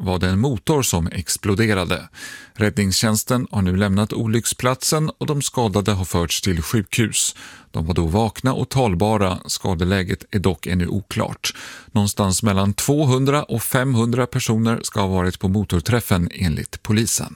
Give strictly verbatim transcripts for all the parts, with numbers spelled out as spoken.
var det en motor som exploderade. Räddningstjänsten har nu lämnat olycksplatsen och de skadade har förts till sjukhus. De var då vakna och talbara, skadeläget är dock ännu oklart. Någonstans mellan tvåhundra och femhundra personer ska ha varit på motorträffen enligt polisen.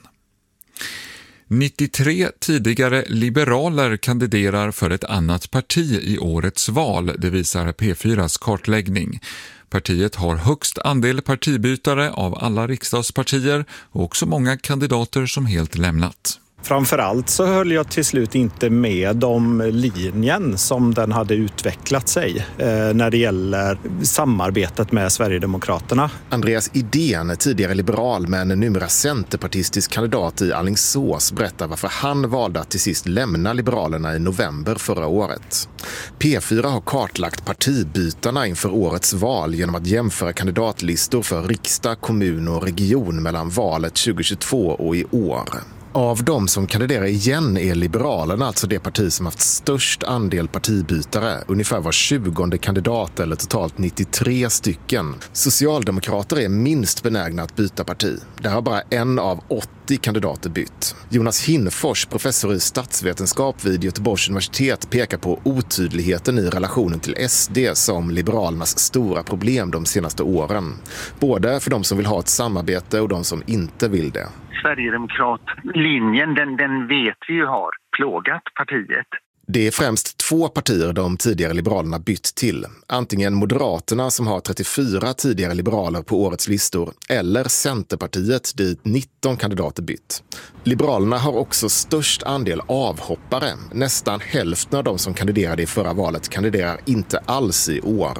nittiotre tidigare liberaler kandiderar för ett annat parti i årets val, det visar P fyras kartläggning. Partiet har högst andel partibytare av alla riksdagspartier och också många kandidater som helt lämnat. Framförallt så höll jag till slut inte med om linjen som den hade utvecklat sig eh, när det gäller samarbetet med Sverigedemokraterna. Andreas Idén, tidigare liberal men numera centerpartistisk kandidat i Alingsås, berättar varför han valde att till sist lämna Liberalerna i november förra året. P fyra har kartlagt partibytarna inför årets val genom att jämföra kandidatlistor för riksdag, kommun och region mellan valet tjugohundratjugotvå och i år. Av de som kandiderar igen är Liberalerna alltså det parti som haft störst andel partibytare, ungefär var tjugonde kandidat eller totalt nittiotre stycken. Socialdemokrater är minst benägna att byta parti. Där har bara en av åttio kandidater bytt. Jonas Hinfors, professor i statsvetenskap vid Göteborgs universitet, pekar på otydligheten i relationen till S D som Liberalernas stora problem de senaste åren. Både för de som vill ha ett samarbete och de som inte vill det. Sverigedemokratlinjen, den, den vet vi ju har plågat partiet. Det är främst två partier de tidigare liberalerna bytt till. Antingen Moderaterna som har trettiofyra tidigare liberaler på årets listor eller Centerpartiet dit nitton kandidater bytt. Liberalerna har också störst andel avhoppare. Nästan hälften av de som kandiderade i förra valet kandiderar inte alls i år.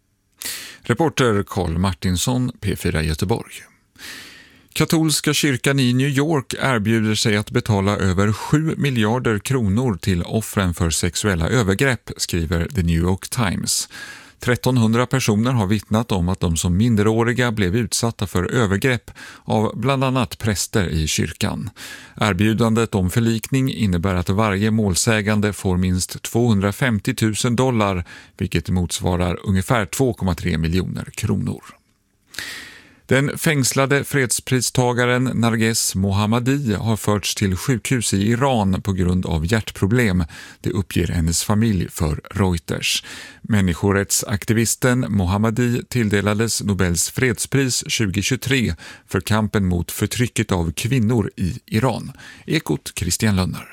Reporter Carl Martinsson, P fyra Göteborg. Katolska kyrkan i New York erbjuder sig att betala över sju miljarder kronor till offren för sexuella övergrepp, skriver The New York Times. trettonhundra personer har vittnat om att de som minderåriga blev utsatta för övergrepp av bland annat präster i kyrkan. Erbjudandet om förlikning innebär att varje målsägande får minst tvåhundrafemtio tusen dollar, vilket motsvarar ungefär två komma tre miljoner kronor. Den fängslade fredspristagaren Narges Mohammadi har förts till sjukhus i Iran på grund av hjärtproblem. Det uppger hennes familj för Reuters. Människorättsaktivisten Mohammadi tilldelades Nobels fredspris tjugohundratjugotre för kampen mot förtrycket av kvinnor i Iran. Ekot Christian Lönner.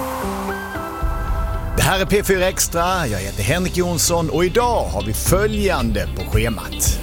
Det här är P fyra Extra, jag heter Henrik Jonsson och idag har vi följande på schemat.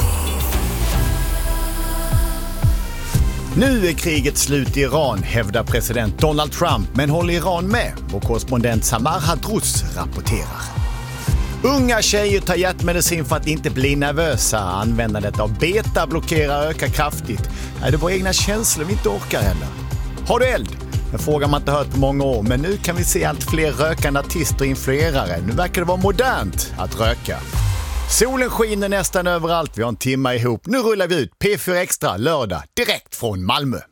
Nu är kriget slut i Iran, hävdar president Donald Trump, men håller Iran med? Vår korrespondent Samar Hadrous rapporterar. Unga tjejer tar hjärtmedicin för att inte bli nervösa. Användandet av beta-blockerare ökar kraftigt. Är det våra egna känslor vi inte orkar heller? Har du eld? En fråga man inte hört på många år, men nu kan vi se allt fler rökande artister och influerare. Nu verkar det vara modernt att röka. Solen skiner nästan överallt, vi har en timme ihop. Nu rullar vi ut P fyra Extra lördag direkt från Malmö.